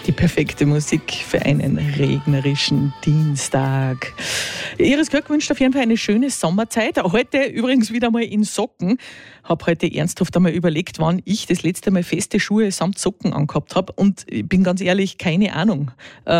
Die perfekte Musik für einen regnerischen Dienstag. Ihres Glück wünscht auf jeden Fall eine schöne Sommerzeit. Heute übrigens wieder mal in Socken. Habe heute ernsthaft einmal überlegt, wann ich das letzte Mal feste Schuhe samt Socken angehabt habe. Und ich bin ganz ehrlich, keine Ahnung.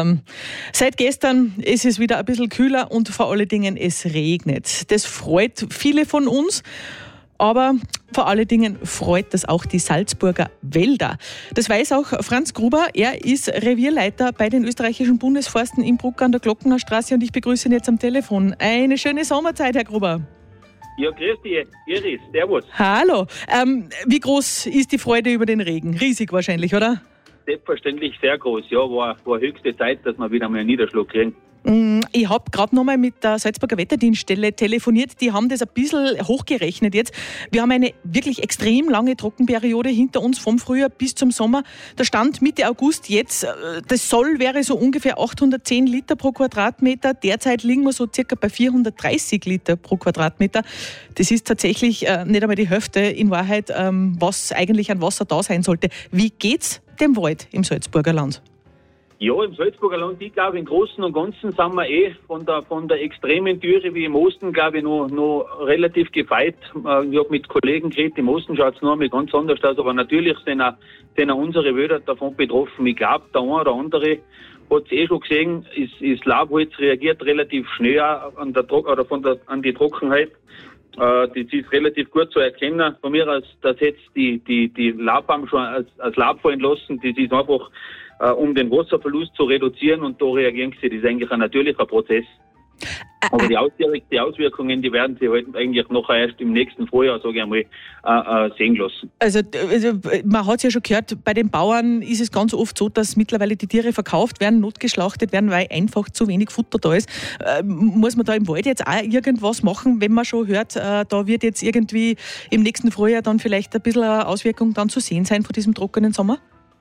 Seit gestern ist es wieder ein bisschen kühler und vor allen Dingen es regnet. Das freut viele von uns. Aber vor allen Dingen freut das auch die Salzburger Wälder. Das weiß auch Franz Gruber. Er ist Revierleiter bei den österreichischen Bundesforsten in Bruck an der Glockener Straße und ich begrüße ihn jetzt am Telefon. Eine schöne Sommerzeit, Herr Gruber. Ja, grüß dich, Iris. Servus. Hallo. Wie groß ist die Freude über den Regen? Riesig wahrscheinlich, oder? Selbstverständlich sehr groß. Ja, war höchste Zeit, dass wir wieder mal einen Niederschlag kriegen. Ich habe gerade nochmal mit der Salzburger Wetterdienststelle telefoniert. Die haben das ein bisschen hochgerechnet jetzt. Wir haben eine wirklich extrem lange Trockenperiode hinter uns, vom Frühjahr bis zum Sommer. Der Stand Mitte August jetzt, das Soll wäre so ungefähr 810 Liter pro Quadratmeter. Derzeit liegen wir so circa bei 430 Liter pro Quadratmeter. Das ist tatsächlich nicht einmal die Hälfte in Wahrheit, was eigentlich an Wasser da sein sollte. Wie geht's dem Wald im Salzburger Land? Ja, im Salzburger Land, ich glaube, im Großen und Ganzen sind wir von der extremen Dürre wie im Osten, glaube ich, noch relativ gefeit. Ich habe mit Kollegen geredet, im Osten schaut es noch einmal ganz anders aus, aber natürlich sind auch unsere Wälder davon betroffen. Ich glaube, der eine oder andere hat es schon gesehen, das Laubholz reagiert relativ schnell an die Trockenheit. Das ist relativ gut zu erkennen. Von mir aus, dass jetzt die Laubbaum schon als Laub fallen lassen, das ist einfach um den Wasserverlust zu reduzieren und da reagieren sie. Das ist eigentlich ein natürlicher Prozess. Aber die Auswirkungen, die werden sich halt eigentlich noch erst im nächsten Frühjahr, sage ich einmal, sehen lassen. Also man hat es ja schon gehört, bei den Bauern ist es ganz oft so, dass mittlerweile die Tiere verkauft werden, notgeschlachtet werden, weil einfach zu wenig Futter da ist. Muss man da im Wald jetzt auch irgendwas machen, wenn man schon hört, da wird jetzt irgendwie im nächsten Frühjahr dann vielleicht ein bisschen eine Auswirkung dann zu sehen sein von diesem trockenen Sommer?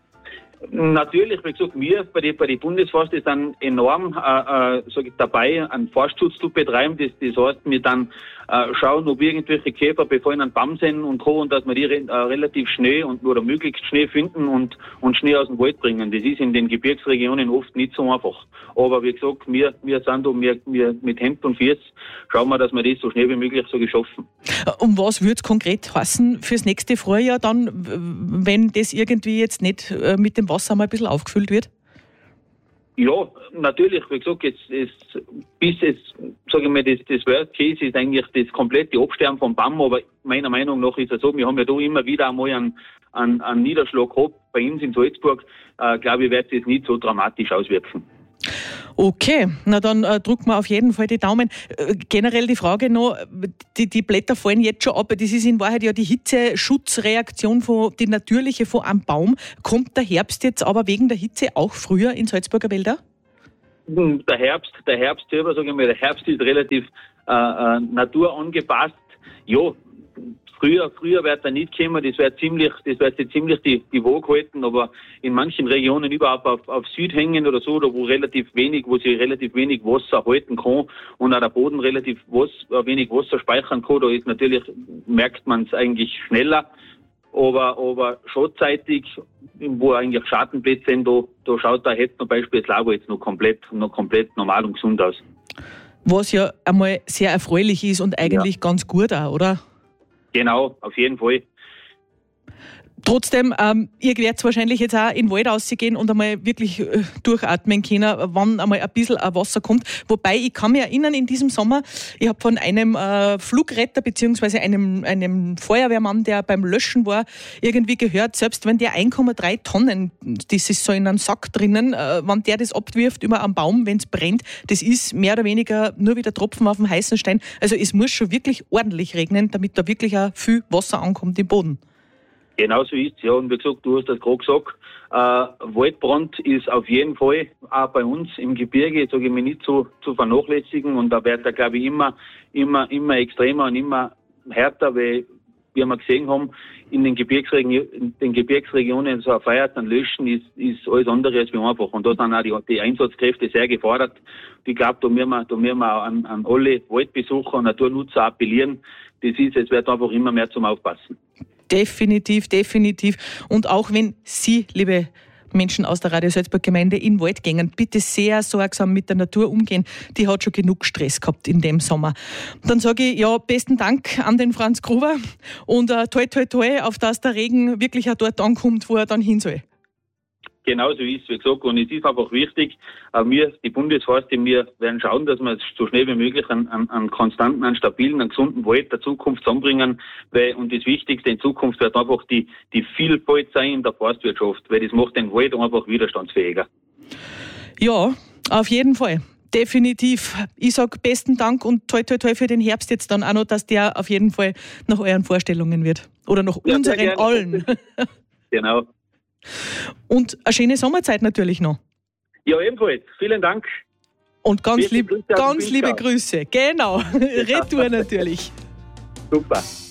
Natürlich, wie gesagt, wir bei den Bundesforsten sind enorm dabei, einen Forstschutz zu betreiben. Das heißt, wir dann schauen, ob irgendwelche Käfer befallen an Baum sind und Co. und dass wir die relativ schnell oder möglichst schnell finden und schnell aus dem Wald bringen. Das ist in den Gebirgsregionen oft nicht so einfach. Aber wie gesagt, wir sind da, wir mit Händen und Füßen schauen wir, dass wir das so schnell wie möglich so schaffen. Und was würde es konkret heißen fürs nächste Frühjahr dann, wenn das irgendwie jetzt nicht mit dem Wasser mal ein bisschen aufgefüllt wird? Ja, natürlich, wie gesagt, das Worst Case ist eigentlich das komplette Absterben vom Baum, aber meiner Meinung nach ist es so, wir haben ja da immer wieder einmal einen Niederschlag gehabt, bei uns in Salzburg, glaube ich, wird das nicht so dramatisch auswirken. Okay, na dann drücken wir auf jeden Fall die Daumen. Generell die Frage noch, die Blätter fallen jetzt schon ab. Das ist in Wahrheit ja die Hitzeschutzreaktion, die natürliche von einem Baum. Kommt der Herbst jetzt aber wegen der Hitze auch früher in Salzburger Wälder? Der Herbst selber, sage ich mal, der Herbst ist relativ naturangepasst. Ja, Früher wird er nicht kommen, das wird ziemlich die Waage halten, aber in manchen Regionen überhaupt auf Südhängen oder so, wo sie relativ wenig Wasser halten kann und auch der Boden relativ wenig Wasser speichern kann, da ist natürlich, merkt man es eigentlich schneller. Aber schonzeitig, wo eigentlich Schattenplätze sind, da schaut der Hetz zum Beispiel das Laub jetzt noch komplett normal und gesund aus. Was ja einmal sehr erfreulich ist und eigentlich ganz gut auch, oder? Genau, auf jeden Fall. Trotzdem, ihr werdet wahrscheinlich jetzt auch in den Wald rausgehen und einmal wirklich durchatmen können, wann einmal ein bisschen Wasser kommt. Wobei, ich kann mich erinnern, in diesem Sommer, ich habe von einem Flugretter bzw. einem Feuerwehrmann, der beim Löschen war, irgendwie gehört, selbst wenn der 1,3 Tonnen, das ist so in einem Sack drinnen, wenn der das abwirft über einen Baum, wenn es brennt, das ist mehr oder weniger nur wie der Tropfen auf dem heißen Stein. Also es muss schon wirklich ordentlich regnen, damit da wirklich auch viel Wasser ankommt im Boden. Genau so ist es, ja. Und wie gesagt, du hast das gerade gesagt, Waldbrand ist auf jeden Fall auch bei uns im Gebirge, sage ich mir, nicht zu vernachlässigen. Und da wird er, glaube ich, immer extremer und immer härter, weil, wie wir gesehen haben, in den Gebirgsregionen so ein Feuer zu löschen ist alles andere als wie einfach. Und da sind auch die Einsatzkräfte sehr gefordert. Ich glaube, da müssen wir an alle Waldbesucher und Naturnutzer appellieren. Es wird einfach immer mehr zum Aufpassen. Definitiv. Und auch wenn Sie, liebe Menschen aus der Radio Salzburg Gemeinde in den Wald gehen. Bitte sehr sorgsam mit der Natur umgehen. Die hat schon genug Stress gehabt in dem Sommer. Dann sage ich, ja, besten Dank an den Franz Gruber und toi, toi, toi, auf dass der Regen wirklich auch dort ankommt, wo er dann hin soll. Genauso ist es, wie gesagt, und es ist einfach wichtig, wir, die Bundesforste, wir werden schauen, dass wir es so schnell wie möglich einen konstanten, einen stabilen, einen gesunden Wald der Zukunft zusammenbringen, und das Wichtigste in Zukunft wird einfach die Vielfalt sein in der Forstwirtschaft, weil das macht den Wald einfach widerstandsfähiger. Ja, auf jeden Fall. Definitiv. Ich sage besten Dank und toi toi toi für den Herbst jetzt dann auch noch, dass der auf jeden Fall nach euren Vorstellungen wird. Oder nach unseren allen. Genau. Und eine schöne Sommerzeit natürlich noch. Ja, ebenfalls. Vielen Dank. Und ganz liebe Grüße. Genau. Retour natürlich. Super.